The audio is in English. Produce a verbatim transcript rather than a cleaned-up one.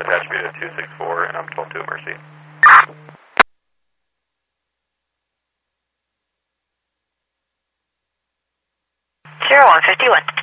attach me to two six four, and I'm twelve two Mercy. zero one fifty-one.